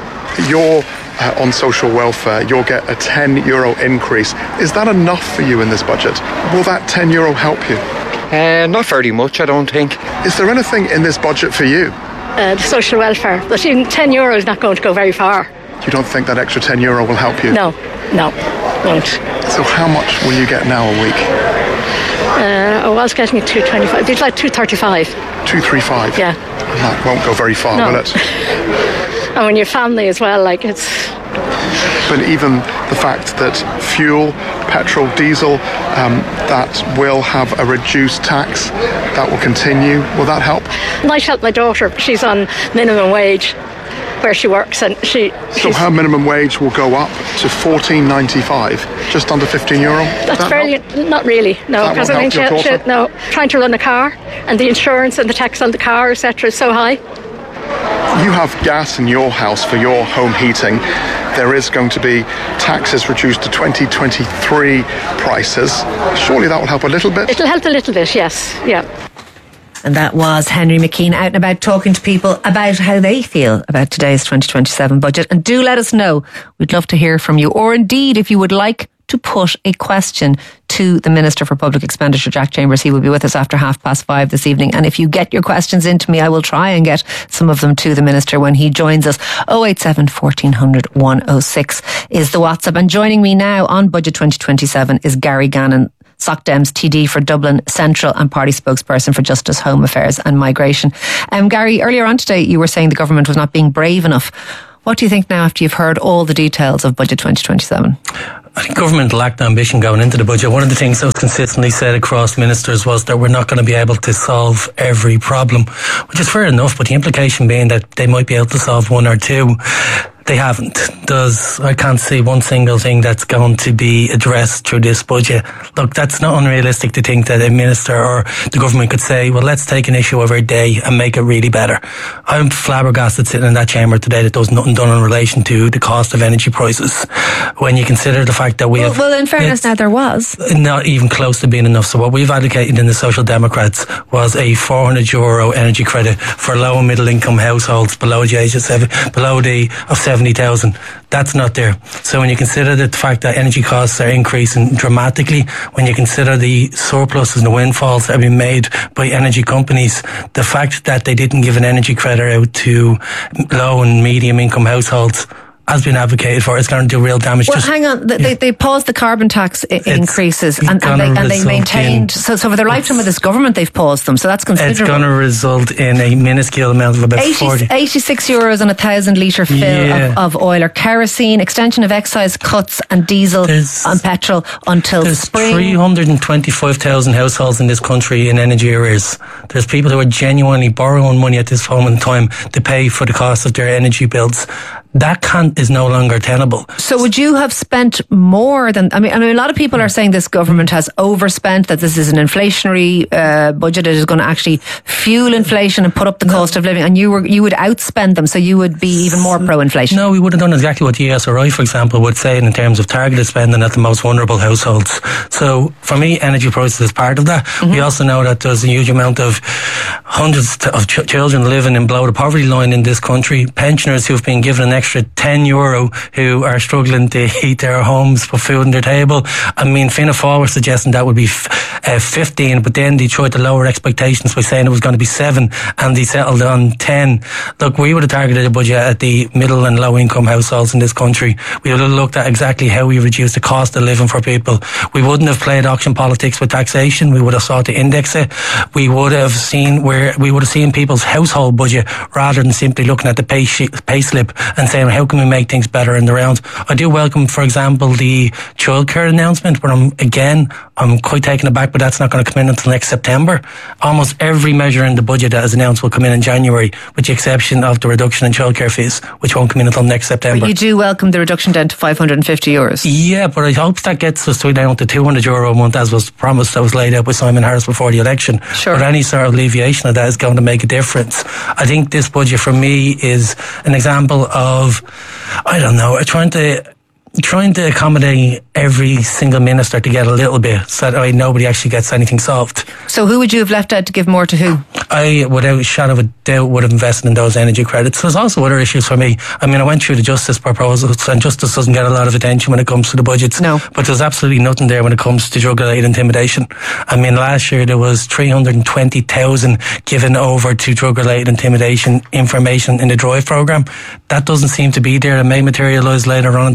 You're uh, on social welfare. You'll get a ten euro increase. Is that enough for you in this budget? Will that ten euro help you? Uh, not very much, I don't think. Is there anything in this budget for you? Uh, the social welfare. But even ten euro is not going to go very far. You don't think that extra ten euro will help you? No, no, won't. So how much will you get now a week? Uh, I was getting it two twenty-five. It's like two thirty-five. Two three five. Yeah. That won't go very far, no. will it? And when your family as well, like it's but even the fact that fuel, petrol, diesel, um, that will have a reduced tax, that will continue. Will that help? Might help my daughter. She's on minimum wage where she works, and she. So her minimum wage will go up to fourteen ninety-five, just under fifteen euro. That's that fairly help? Not really, no, That because I won't think help she, your she, no, trying to run a car and the insurance and the tax on the car, et cetera, is so high. You have gas in your house for your home heating. There is going to be taxes reduced to twenty twenty-three prices. Surely that will help a little bit? It'll help a little bit, yes, yeah. And that was Henry McKean out and about talking to people about how they feel about today's twenty twenty-seven budget. And do let us know. We'd love to hear from you. Or indeed, if you would like to put a question to the Minister for Public Expenditure, Jack Chambers. He will be with us after half past five this evening. And if you get your questions into me, I will try and get some of them to the Minister when he joins us. oh eight seven, fourteen hundred, one oh six is the WhatsApp. And joining me now on Budget twenty twenty-seven is Gary Gannon, SocDem's T D for Dublin Central and party spokesperson for Justice, Home Affairs and Migration. Um, Gary, earlier on today you were saying the government was not being brave enough. What do you think now after you've heard all the details of Budget twenty twenty-seven? I think government lacked ambition going into the budget. One of the things that was consistently said across ministers was that we're not going to be able to solve every problem, which is fair enough, but the implication being that they might be able to solve one or two. They haven't. Does I can't see one single thing that's going to be addressed through this budget. Look, that's not unrealistic to think that a minister or the government could say, well, let's take an issue every day and make it really better. I'm flabbergasted sitting in that chamber today that there was nothing done in relation to the cost of energy prices. When you consider the fact that we well, have... Well, in fairness, now there was. Not even close to being enough. So what we've advocated in the Social Democrats was a four hundred euro energy credit for low and middle income households below the age of seven, below the of seventy thousand. That's not there. So when you consider the fact that energy costs are increasing dramatically, when you consider the surpluses and the windfalls that have been made by energy companies, the fact that they didn't give an energy credit out to low and medium income households has been advocated for, it's going to do real damage. Well, Just, hang on. They, yeah. they paused the carbon tax I- increases and, and, they, and they maintained. So, so for the lifetime of this government, they've paused them. So that's considerable. It's going to result in a minuscule amount of about eighty, forty. eighty-six euros on a thousand litre fill Yeah. of, of oil or kerosene, extension of excise cuts and diesel There's- and petrol until There's spring. three hundred twenty-five thousand households in this country in energy arrears. There's people who are genuinely borrowing money at this moment in time to pay for the cost of their energy bills. That can't is no longer tenable. So would you have spent more than, I mean, I mean, a lot of people are saying this government has overspent, that this is an inflationary uh, budget, it is going to actually fuel inflation and put up the no. cost of living, and you were you would outspend them, so you would be even more pro-inflation. No, we would have done exactly what the E S R I, for example, would say in terms of targeted spending at the most vulnerable households. So for me, energy prices is part of that. Mm-hmm. We also know that there's a huge amount of hundreds of ch- children living in below the poverty line in this country, pensioners who've been given an extra ten euro who are struggling to heat their homes, put food on their table. I mean, Fianna Fáil were suggesting that would be f- uh, fifteen, but then they tried to lower expectations by saying it was going to be seven, and they settled on ten. Look, we would have targeted a budget at the middle and low income households in this country. We would have looked at exactly how we reduce the cost of living for people. We wouldn't have played auction politics with taxation. We would have sought to index it. We would have seen where we would have seen people's household budget rather than simply looking at the pay, sh- pay slip and saying, how can we make things better in the round? I do welcome, for example, the childcare announcement, but I'm, again, I'm quite taken aback, but that's not going to come in until next September. Almost every measure in the budget that is announced will come in in January, with the exception of the reduction in childcare fees, which won't come in until next September. But you do welcome the reduction down to five hundred fifty euros. Yeah, but I hope that gets us to down to two hundred euro a month, as was promised, that was laid out by Simon Harris before the election. Sure. But any sort of alleviation of that is going to make a difference. I think this budget for me is an example of, I don't know, trying to trying to accommodate every single minister to get a little bit, so that way nobody actually gets anything solved. So who would you have left out to give more to who? I, without a shadow of a doubt, would have invested in those energy credits. There's also other issues for me. I mean, I went through the Justice proposals, and Justice doesn't get a lot of attention when it comes to the budgets. No. But there's absolutely nothing there when it comes to drug-related intimidation. I mean, last year there was three hundred twenty thousand given over to drug-related intimidation information in the DRIVE programme. That doesn't seem to be there and may materialise later on in the process.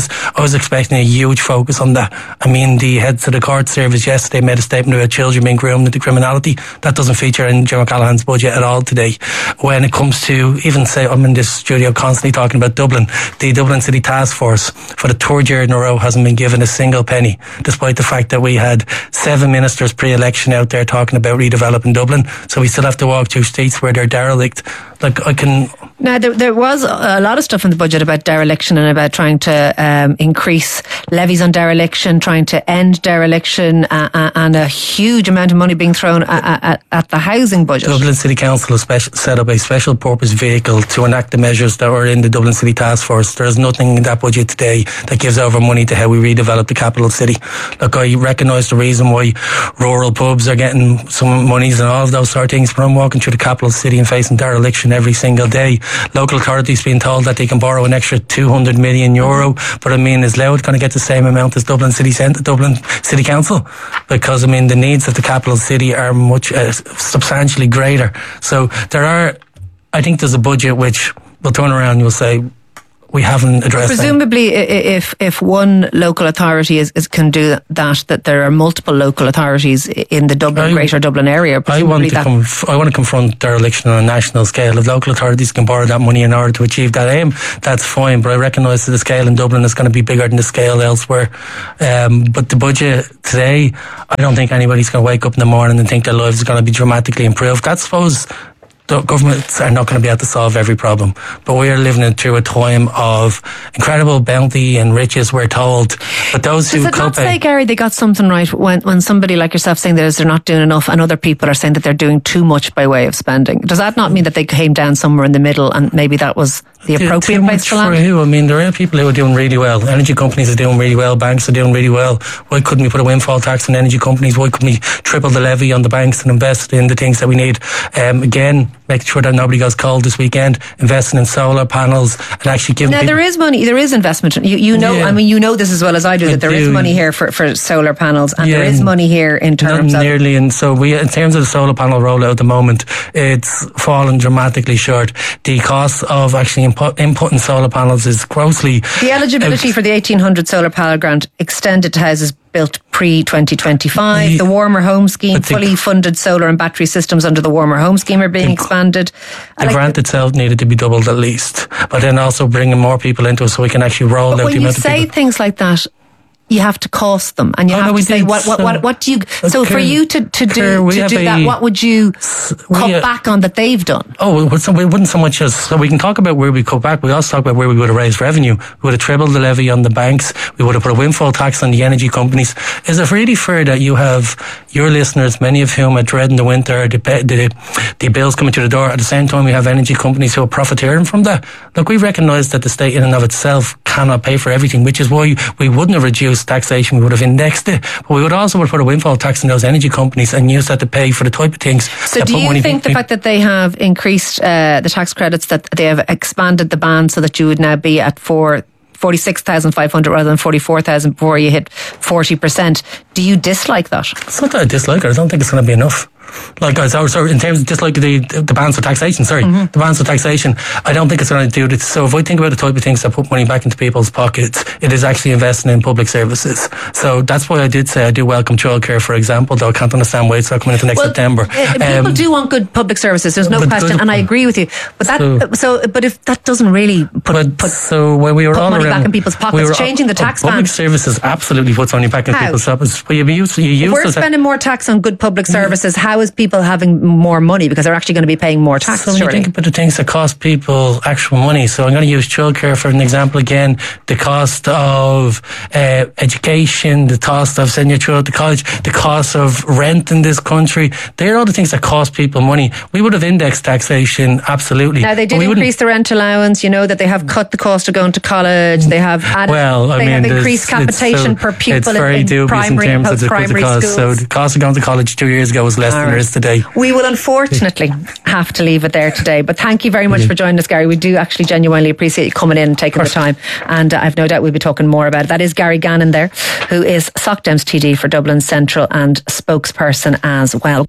services. I was expecting a huge focus on that. I mean, the heads of the court service yesterday made a statement about children being groomed into criminality. That doesn't feature in Joe Callahan's budget at all today. When it comes to, even say, I'm in this studio constantly talking about Dublin, the Dublin City Task Force for the third year in a row hasn't been given a single penny, despite the fact that we had seven ministers pre-election out there talking about redeveloping Dublin. So we still have to walk through streets where they're derelict. Like, I can... Now, there, there was a lot of stuff in the budget about dereliction and about trying to um, increase levies on dereliction, trying to end dereliction, uh, uh, and a huge amount of money being thrown at, at, at the housing budget. Dublin City Council has special, set up a special purpose vehicle to enact the measures that were in the Dublin City Task Force. There's nothing in that budget today that gives over money to how we redevelop the capital city. Look, I recognise the reason why rural pubs are getting some monies and all of those sort of things, but I'm walking through the capital city and facing dereliction every single day. Local authorities being told that they can borrow an extra two hundred million euro, but I mean, is Louth going to get the same amount as Dublin City Centre, Dublin City Council? Because I mean, the needs of the capital city are much uh, substantially greater. So there are, I think there's a budget which will turn around and you'll say, we haven't addressed Presumably, that. if if one local authority is, is can do that, that there are multiple local authorities in the Dublin, I, Greater Dublin area. I want to conf- I want to confront dereliction on a national scale. If local authorities can borrow that money in order to achieve that aim, that's fine. But I recognise that the scale in Dublin is going to be bigger than the scale elsewhere. Um, but the budget today, I don't think anybody's going to wake up in the morning and think their lives are going to be dramatically improved. That's suppose. The governments are not going to be able to solve every problem, but we are living through a time of incredible bounty and riches, we're told. But those Does who it not cope, say, Gary, they got something right when when somebody like yourself saying that they're not doing enough, and other people are saying that they're doing too much by way of spending? Does that not mean that they came down somewhere in the middle, and maybe that was the appropriate too place to much land? For who? I mean, there are people who are doing really well. Energy companies are doing really well. Banks are doing really well. Why couldn't we put a windfall tax on energy companies? Why couldn't we triple the levy on the banks and invest in the things that we need? Um, again, making sure that nobody goes cold this weekend, investing in solar panels and actually giving now people... there is money, there is investment. You, you know, yeah. I mean, you know this as well as I do, I that there do. is money here for, for solar panels, and yeah, there is money here in terms not of... nearly, and so we, in terms of the solar panel rollout at the moment, it's fallen dramatically short. The cost of actually input, inputting solar panels is grossly... The eligibility out- for the eighteen hundred solar panel grant extended to houses built pre twenty twenty-five. Yeah. The Warmer Home Scheme, fully funded solar and battery systems under the Warmer Home Scheme are being the, expanded. The like grant the, itself needed to be doubled at least, but then also bringing more people into it so we can actually roll out the amount of people. When you say things like that, you have to cost them, and you oh, have no, to say did. what, what what what do you so okay. for you to, to do okay, to do a, that, what would you cut we, uh, back on that they've done? Oh, we wouldn't so much as so we can talk about where we cut back. We also talk about where we would have raised revenue. We would have trebled the levy on the banks. We would have put a windfall tax on the energy companies. Is it really fair that you have your listeners, many of whom are dreading the winter, the the, the bills coming to the door? At the same time, we have energy companies who are profiteering from that. Look, we recognise that the state in and of itself cannot pay for everything, which is why we wouldn't have reduced taxation. We would have indexed it, but we would also would put a windfall tax on those energy companies and use that to pay for the type of things. So do you think the fact that they have increased uh, the tax credits, that they have expanded the band so that you would now be at four forty-six thousand five hundred rather than forty-four thousand before you hit forty percent, do you dislike that? It's not that I dislike it. I don't think it's going to be enough. Like, so, so in terms of just like the the bans for taxation, sorry, mm-hmm. the bans for taxation, I don't think it's going to do this. So if I think about the type of things that put money back into people's pockets, it is actually investing in public services. So that's why I did say I do welcome childcare, for example, though I can't understand why it's not coming into next well, September. Uh, people um, do want good public services, there's no question, good, and I agree with you. But that, so, so but if that doesn't really put, but, put, so when we were put all money around, back in people's pockets, we were, changing the tax uh, public band. services absolutely puts money back in how? people's pockets. Well, you use, you use we're spending more tax on good public services. How is people having more money because they're actually going to be paying more tax? So when you think about the things that cost people actual money, so I'm going to use childcare for an example again. The cost of uh, education, the cost of sending your child to college, the cost of rent in this country, they're all the things that cost people money. We would have indexed taxation, absolutely. Now they did increase the rent allowance. You know that they have cut the cost of going to college. They have added, well, I they mean, have increased capitation so, per pupil it's very in, in primary in and terms of the, the cost. schools. So the cost of going to college two years ago was less all than right. there is today. We will unfortunately have to leave it there today, but thank you very much mm-hmm. for joining us, Gary. We do actually genuinely appreciate you coming in and taking the time, and uh, I've no doubt we'll be talking more about it. That is Gary Gannon there, who is SocDem's T D for Dublin Central and spokesperson as well.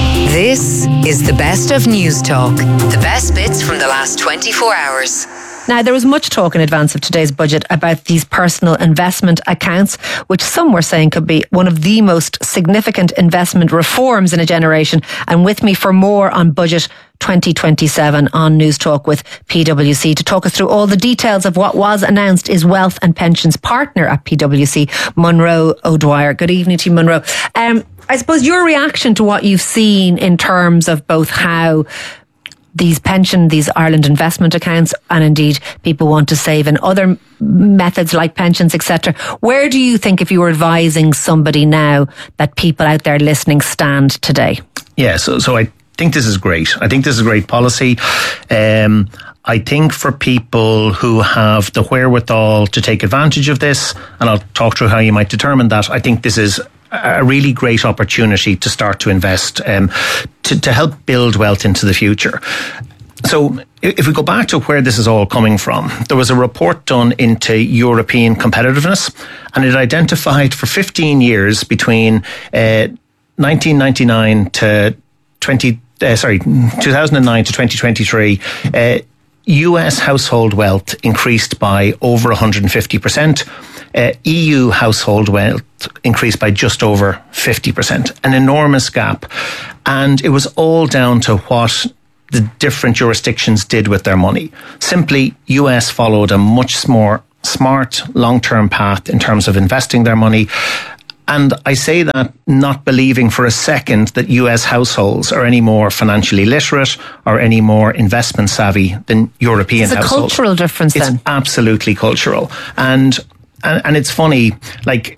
This is the best of News Talk, the best bits from the last twenty-four hours. Now, there was much talk in advance of today's budget about these personal investment accounts, which some were saying could be one of the most significant investment reforms in a generation. And with me for more on budget twenty twenty-seven on News Talk with P W C to talk us through all the details of what was announced is Wealth and Pensions partner at P W C, Munro O'Dwyer. Good evening to you, Munro. Um, I suppose your reaction to what you've seen in terms of both how these pension, these Ireland investment accounts, and indeed people want to save in other methods like pensions, et cetera. Where do you think, if you were advising somebody now, that people out there listening stand today? Yeah, so so I think this is great. I think this is great policy. Um, I think for people who have the wherewithal to take advantage of this, and I'll talk through how you might determine that, I think this is a really great opportunity to start to invest, um, to, to help build wealth into the future. So if we go back to where this is all coming from, there was a report done into European competitiveness, and it identified for fifteen years between uh, nineteen ninety-nine to twenty, uh, sorry, two thousand nine to twenty twenty-three, uh, U S household wealth increased by over one hundred fifty percent. Uh, E U household wealth increased by just over fifty percent. An enormous gap. And it was all down to what the different jurisdictions did with their money. Simply, U S followed a much more smart, long-term path in terms of investing their money. And I say that not believing for a second that U S households are any more financially literate or any more investment savvy than European households. It's a households. cultural difference then. It's absolutely cultural. And, and, and it's funny, like,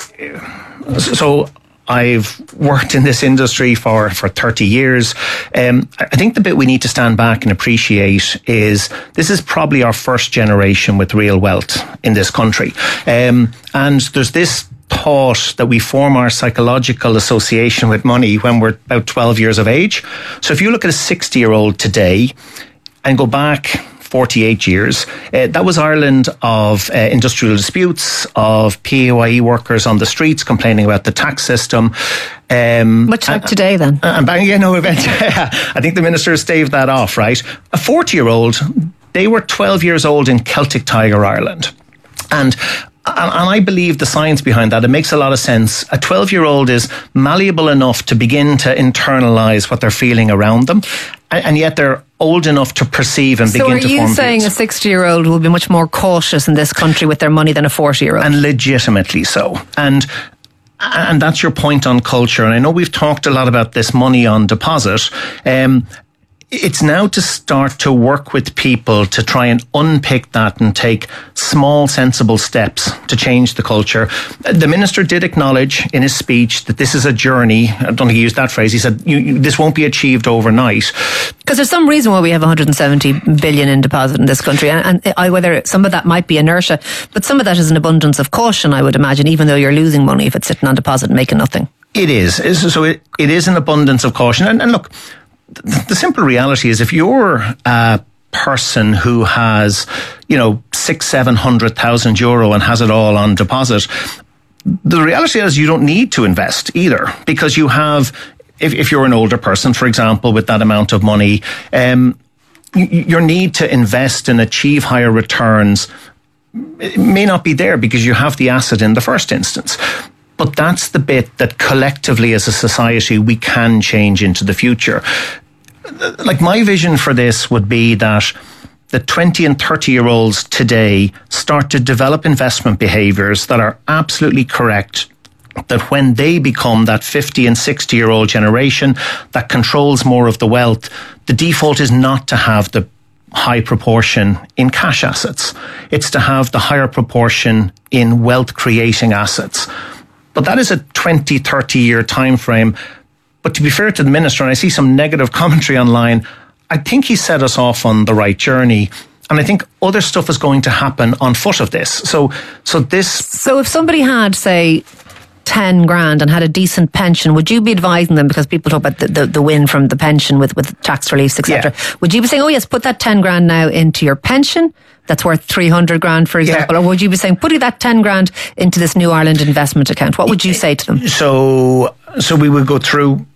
so I've worked in this industry for, for thirty years. Um, I think the bit we need to stand back and appreciate is this is probably our first generation with real wealth in this country. Um, and there's this thought that we form our psychological association with money when we're about twelve years of age. So if you look at a sixty year old today and go back forty-eight years, uh, that was Ireland of uh, industrial disputes, of P A Y E workers on the streets complaining about the tax system. Um, Much like and, today then. And, and you know, I think the minister staved that off, right? A forty year old, they were twelve years old in Celtic Tiger, Ireland. And And I believe the science behind that, it makes a lot of sense. A twelve year old is malleable enough to begin to internalise what they're feeling around them. And yet they're old enough to perceive and so begin to form are you saying views. A sixty year old will be much more cautious in this country with their money than a forty year old? And legitimately so. And and that's your point on culture. And I know we've talked a lot about this money on deposit. Um, It's now to start to work with people to try and unpick that and take small, sensible steps to change the culture. The minister did acknowledge in his speech that this is a journey. I don't think he used that phrase. He said, you, you, this won't be achieved overnight. Because there's some reason why we have one hundred seventy billion in deposit in this country. And, and I, whether some of that might be inertia, but some of that is an abundance of caution, I would imagine, even though you're losing money if it's sitting on deposit and making nothing. It is. So it, it is an abundance of caution. And, and look, the simple reality is if you're a person who has, you know, six, seven hundred thousand euro and has it all on deposit, the reality is you don't need to invest either, because you have, if, if you're an older person, for example, with that amount of money, um, your need to invest and achieve higher returns it may not be there because you have the asset in the first instance. But that's the bit that collectively as a society we can change into the future. Like my vision for this would be that the twenty and thirty year olds today start to develop investment behaviours that are absolutely correct, that when they become that fifty and sixty year old generation that controls more of the wealth, the default is not to have the high proportion in cash assets. It's to have the higher proportion in wealth creating assets. But that is a twenty, thirty year time frame. But to be fair to the minister, and I see some negative commentary online, I think he set us off on the right journey. And I think other stuff is going to happen on foot of this. So, so this. So if somebody had, say, ten grand and had a decent pension, would you be advising them, because people talk about the, the, the win from the pension with, with tax reliefs, et cetera. Yeah. Would you be saying, oh yes, put that ten grand now into your pension that's worth three hundred grand, for example? Yeah. Or would you be saying, put that ten grand into this New Ireland investment account? What would you say to them? So, so we would go through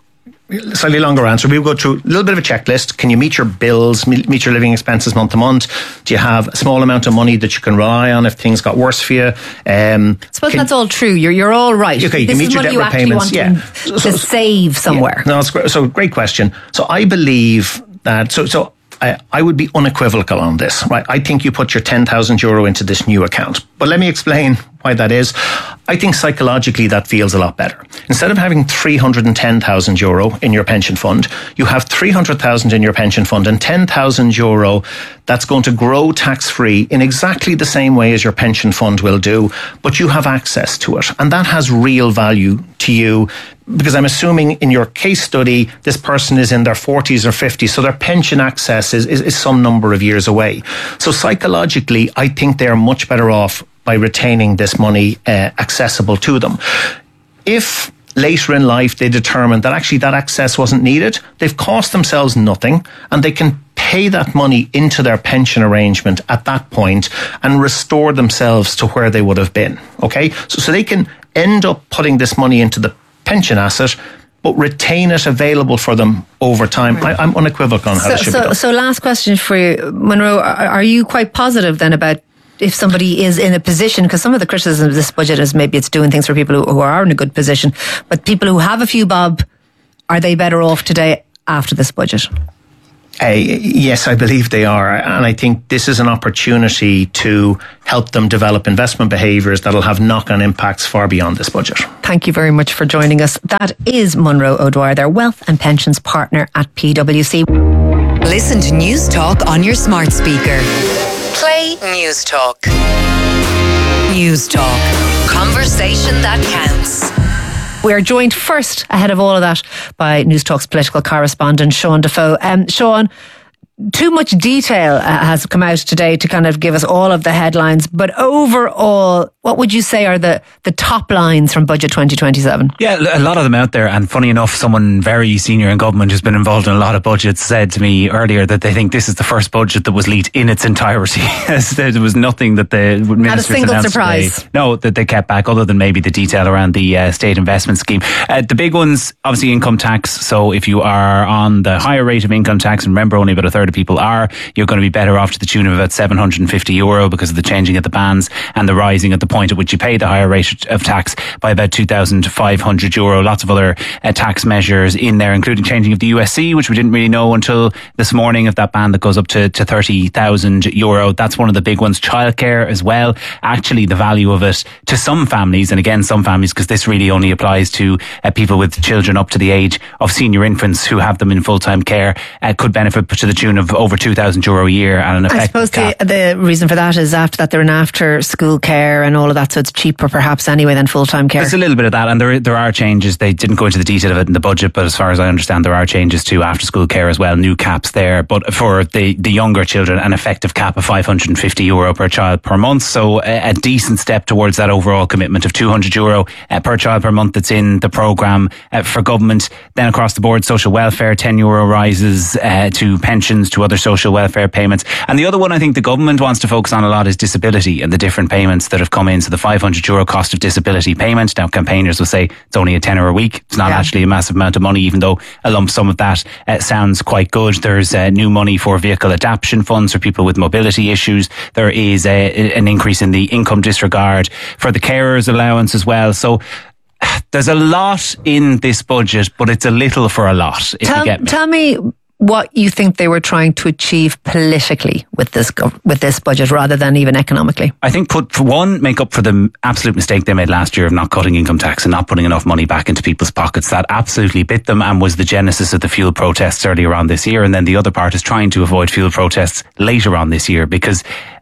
slightly longer answer. We'll go through a little bit of a checklist. Can you meet your bills, meet your living expenses month to month? Do you have a small amount of money that you can rely on if things got worse for you? Um, I suppose can, that's all true. You're you're all right. Okay, you this can meet is your money debt you actually repayments. want Yeah. to, So, to save somewhere. Yeah. No, that's great. So great question. So I believe that, so, so I, I would be unequivocal on this, right? I think you put your ten thousand euro into this new account. But let me explain why that is. I think psychologically that feels a lot better. Instead of having three hundred ten thousand euro in your pension fund, you have three hundred thousand in your pension fund and ten thousand euro that's going to grow tax-free in exactly the same way as your pension fund will do, but you have access to it. And that has real value to you, because I'm assuming in your case study, this person is in their forties or fifties, so their pension access is, is, is some number of years away. So psychologically, I think they are much better off by retaining this money uh, accessible to them. If later in life they determine that actually that access wasn't needed, they've cost themselves nothing and they can pay that money into their pension arrangement at that point and restore themselves to where they would have been. Okay? So, so they can end up putting this money into the pension asset, but retain it available for them over time. Right. I, I'm unequivocal on how so, it should so, be done. So last question for you, Monroe. Are, are you quite positive then about if somebody is in a position, because some of the criticism of this budget is maybe it's doing things for people who, who are in a good position, but people who have a few bob, are they better off today after this budget? Uh, yes, I believe they are. And I think this is an opportunity to help them develop investment behaviours that'll have knock-on impacts far beyond this budget. Thank you very much for joining us. That is Monroe O'Dwyer, their wealth and pensions partner at P W C. Listen to News Talk on your smart speaker. Play News Talk. News Talk. Conversation that counts. We are joined first, ahead of all of that, by News Talk's political correspondent, Sean Defoe. Um, Sean, too much detail uh, has come out today to kind of give us all of the headlines, but overall, what would you say are the, the top lines from Budget twenty twenty-seven? Yeah, a lot of them out there, and funny enough, someone very senior in government who's been involved in a lot of budgets said to me earlier that they think this is the first budget that was leaked in its entirety. There was nothing that the ministers Not a single announced surprise. Today, no, that they kept back, other than maybe the detail around the uh, state investment scheme. Uh, the big ones, obviously income tax. So if you are on the higher rate of income tax, and remember only about a third of people are, you're going to be better off to the tune of about seven hundred fifty euro because of the changing of the bands and the rising at the point at which you pay the higher rate of tax by about two thousand five hundred euro. Lots of other uh, tax measures in there, including changing of the U S C, which we didn't really know until this morning, of that band that goes up to, to thirty thousand euro. That's one of the big ones. Childcare as well. Actually, the value of it to some families, and again, some families, because this really only applies to uh, people with children up to the age of senior infants who have them in full-time care, uh, could benefit to the tune of over two thousand euro a year and an effective I suppose cap. the, the reason for that is after that they're in after school care and all of that, so it's cheaper perhaps anyway than full-time care. There's a little bit of that, and there there are changes. They didn't go into the detail of it in the budget, but as far as I understand, there are changes to after school care as well, new caps there. But for the, the younger children, an effective cap of five hundred fifty euro per child per month. So a, a decent step towards that overall commitment of two hundred euro uh, per child per month that's in the programme uh, for government. Then across the board, social welfare, ten euro rises uh, to pensions, to other social welfare payments. And the other one I think the government wants to focus on a lot is disability and the different payments that have come in. So the five hundred euro cost of disability payment. Now campaigners will say it's only a tenner a week. It's not yeah. actually a massive amount of money, even though a lump sum of that uh, sounds quite good. There's uh, new money for vehicle adaptation funds for people with mobility issues. There is a, an increase in the income disregard for the carers allowance as well. So there's a lot in this budget, but it's a little for a lot, if tell, you get me. Tell me what you think they were trying to achieve politically with this gov- with this budget rather than even economically. I think put for one, make up for the absolute mistake they made last year of not cutting income tax and not putting enough money back into people's pockets. That absolutely bit them and was the genesis of the fuel protests earlier on this year. And then the other part is trying to avoid fuel protests later on this year, because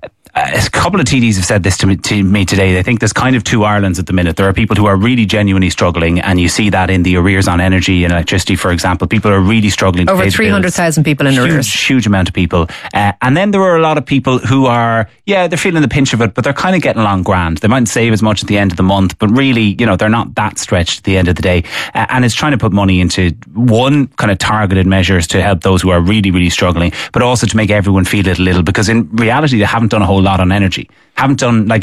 a couple of T Ds have said this to me, to me today. They think there's kind of two Irelands at the minute. There are people who are really genuinely struggling, and you see that in the arrears on energy and electricity, for example. People are really struggling to Over pay the bills. three hundred thousand people in huge, arrears. Huge amount of people. Uh, and then there are a lot of people who are, yeah, they're feeling the pinch of it, but they're kind of getting along grand. They mightn't save as much at the end of the month, but really, you know, they're not that stretched at the end of the day. Uh, and it's trying to put money into, one, kind of targeted measures to help those who are really, really struggling, but also to make everyone feel it a little, because in reality, they haven't done a whole lot on energy. Haven't done, like,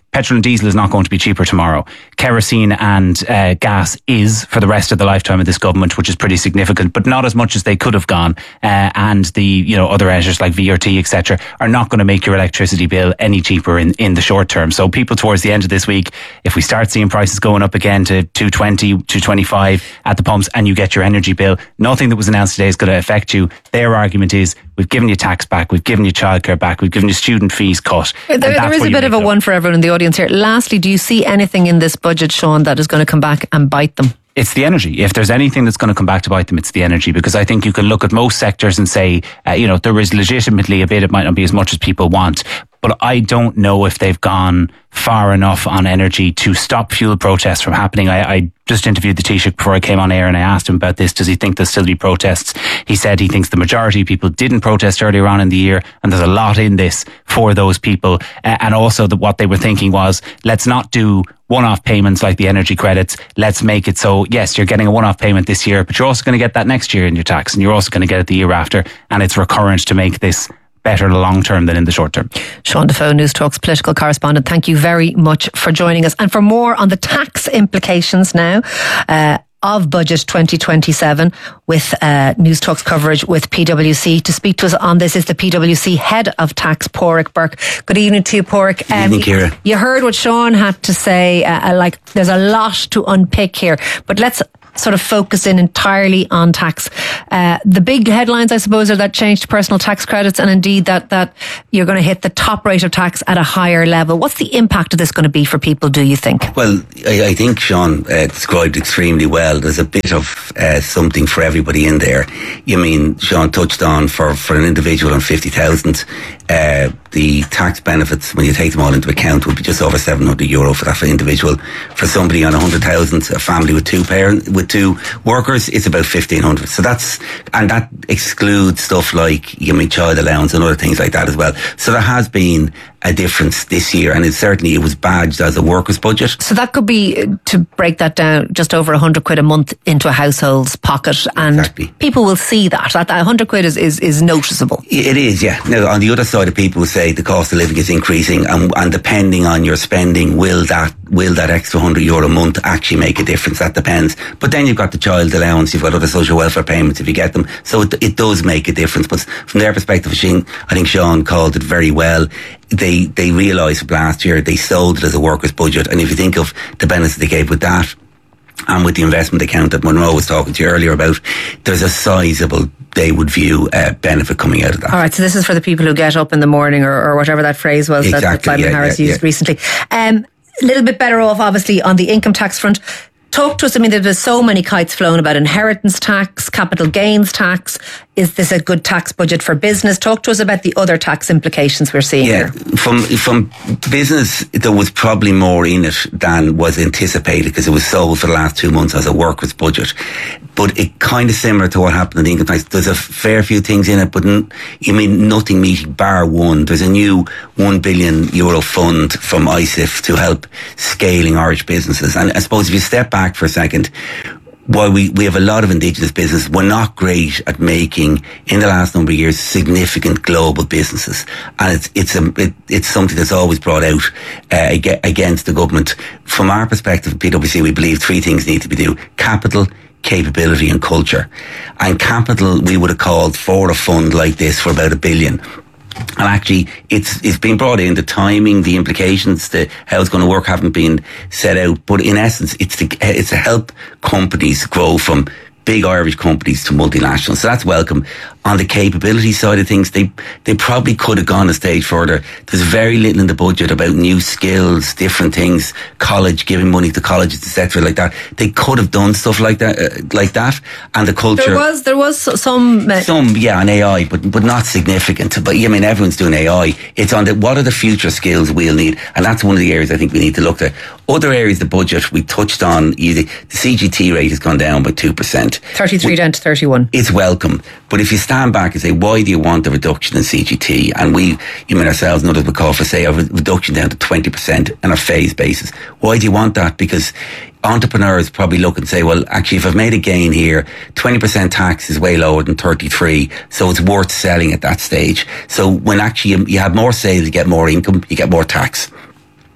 petrol and diesel is not going to be cheaper tomorrow. Kerosene and uh, gas is for the rest of the lifetime of this government, which is pretty significant, but not as much as they could have gone. Uh, and the you know other measures like V R T, et cetera, are not going to make your electricity bill any cheaper in, in the short term. So people towards the end of this week, if we start seeing prices going up again to two twenty, two twenty-five at the pumps, and you get your energy bill, nothing that was announced today is going to affect you. Their argument is, we've given you tax back, we've given you childcare back, we've given you student fees cut. There, there is a bit of a one for everyone in the audience here. Lastly, do you see anything in this budget, Sean, that is going to come back and bite them? It's the energy. If there's anything that's going to come back to bite them, it's the energy. Because I think you can look at most sectors and say, uh, you know, there is legitimately a bit, it might not be as much as people want. But I don't know if they've gone far enough on energy to stop fuel protests from happening. I, I just interviewed the Taoiseach before I came on air and I asked him about this. Does he think there'll still be protests? He said he thinks the majority of people didn't protest earlier on in the year, and there's a lot in this for those people. Uh, and also that what they were thinking was, let's not do one-off payments like the energy credits. Let's make it so, yes, you're getting a one-off payment this year, but you're also going to get that next year in your tax, and you're also going to get it the year after, and it's recurrent to make this better long term than in the short term. Sean Defoe, News Talk's political correspondent, thank you very much for joining us. And for more on the tax implications now uh, of Budget twenty twenty-seven with uh, News Talk's coverage with P W C. To speak to us on this is the P W C Head of Tax, Pádraig Burke. Good evening to you, Pádraig. Good evening, Ciara. You heard what Sean had to say, uh, like there's a lot to unpick here, but let's sort of focus in entirely on tax. Uh, the big headlines, I suppose, are that change to personal tax credits, and indeed that, that you're going to hit the top rate of tax at a higher level. What's the impact of this going to be for people, do you think? Well, I, I think Sean uh, described extremely well. There's a bit of uh, something for everybody in there. You mean, Sean touched on for, for an individual on fifty thousand, uh, the tax benefits, when you take them all into account, would be just over seven hundred euro for that for individual. For somebody on one hundred thousand, a family with two parents, with two workers, it's about fifteen hundred. So that's, and that excludes stuff like, you mean, child allowance and other things like that as well. So there has been a difference this year, and it certainly, it was badged as a workers' budget. So that could be, to break that down, just over one hundred quid a month into a household's pocket, and exactly. People will see that. That one hundred quid is, is, is noticeable. It is, yeah. Now, on the other side of people will say the cost of living is increasing, and, and depending on your spending, will that will that extra one hundred euro a month actually make a difference? That depends. But then you've got the child allowance, you've got other social welfare payments if you get them. So it, it does make a difference. But from their perspective, I think Sean called it very well. They they realised from last year they sold it as a workers' budget, and if you think of the benefits they gave with that, and with the investment account that Monroe was talking to you earlier about, there's a sizable, they would view, uh, benefit coming out of that. All right, so this is for the people who get up in the morning, or, or whatever that phrase was exactly, that Simon yeah, Harris yeah, used yeah. recently. Um, a little bit better off, obviously, on the income tax front. Talk to us. I mean, there's so many kites flown about inheritance tax, capital gains tax. Is this a good tax budget for business? Talk to us about the other tax implications we're seeing yeah, here. From from business, there was probably more in it than was anticipated, because it was sold for the last two months as a workers' budget. But it kind of similar to what happened in the income tax. There's a fair few things in it, but n- you mean nothing meeting bar one. There's a new one billion euro fund from I S I F to help scaling Irish businesses. And I suppose if you step back for a second, while we, we have a lot of indigenous business, we're not great at making, in the last number of years, significant global businesses. And it's it's a, it, it's something that's always brought out uh, against the government. From our perspective at P W C, we believe three things need to be done: capital, capability and culture. And capital, we would have called for a fund like this for about a billion. And actually, it's it's been brought in. The timing, the implications, the how it's going to work haven't been set out. But in essence, it's to it's to help companies grow from big Irish companies to multinationals. So that's welcome. On the capability side of things, they they probably could have gone a stage further. There's very little in the budget about new skills, different things, college, giving money to colleges, et cetera, like that. They could have done stuff like that, uh, like that. And the culture. There was there was some uh, some yeah, on A I, but but not significant. But I mean, everyone's doing A I. It's on the what are the future skills we'll need, and that's one of the areas I think we need to look at. Other areas of the budget we touched on. The C G T rate has gone down by two percent. thirty-three down to thirty-one. It's welcome, but if you stand back and say, why do you want a reduction in C G T? And we, you mean ourselves and others would call for, say, a reduction down to twenty percent on a phase basis. Why do you want that? Because entrepreneurs probably look and say, well, actually, if I've made a gain here, twenty percent tax is way lower than thirty-three, so it's worth selling at that stage. So when actually you have more sales, you get more income, you get more tax.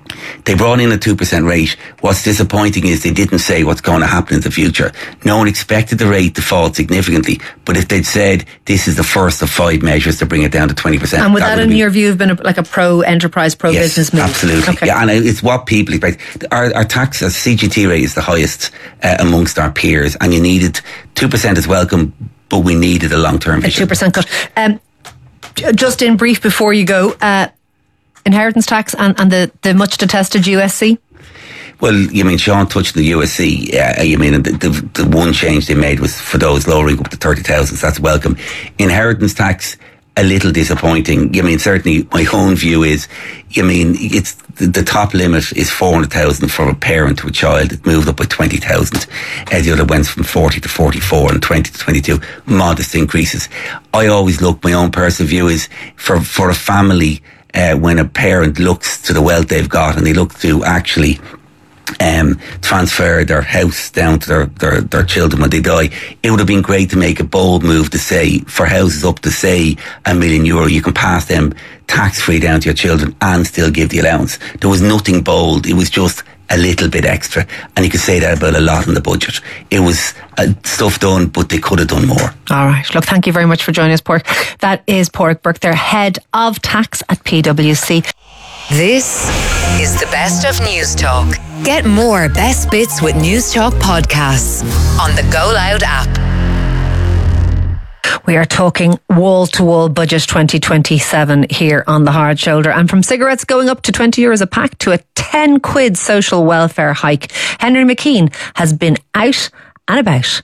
They brought in a two percent rate. What's disappointing is they didn't say what's going to happen in the future. No one expected the rate to fall significantly, but if they'd said this is the first of five measures to bring it down to twenty percent. And would that, that in been, your view, have been a, like a pro-enterprise, pro-business yes, move? Absolutely. Okay. Yeah, and it's what people expect. Our, our tax, our C G T rate is the highest uh, amongst our peers, and you needed two percent is welcome, but we needed a long-term vision. A two percent cut. Um, just in brief before you go, uh, inheritance tax and, and the, the much detested U S C? Well, you mean Sean touched the U S C. Uh, you mean the, the the one change they made was for those lowering up to thirty thousand. So that's welcome. Inheritance tax, a little disappointing. You mean certainly my own view is, you mean it's the, the top limit is four hundred thousand for a parent to a child. It moved up by twenty thousand. Uh, the other went from forty to forty-four and twenty to twenty-two. Modest increases. I always look. My own personal view is for for a family uh, when a parent looks to the wealth they've got and they look to actually. Um, transfer their house down to their, their, their children when they die. It would have been great to make a bold move to say, for houses up to say a million euro, you can pass them tax free down to your children and still give the allowance. There was nothing bold. It was just a little bit extra. And you could say that about a lot in the budget. It was uh, stuff done, but they could have done more. All right. Look, thank you very much for joining us, Pádraig. That is Pádraig Burke, their head of tax at P W C. This is the best of News Talk. Get more best bits with News Talk podcasts on the Go Loud app. We are talking wall-to-wall budget twenty twenty-seven here on The Hard Shoulder. And from cigarettes going up to twenty euros a pack to a ten quid social welfare hike, Henry McKean has been out and about